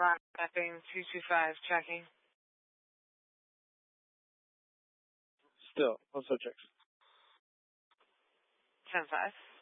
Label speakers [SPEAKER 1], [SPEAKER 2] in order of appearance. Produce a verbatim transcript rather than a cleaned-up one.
[SPEAKER 1] Rock mapping two two five tracking.
[SPEAKER 2] Still, no subjects.
[SPEAKER 1] ten five.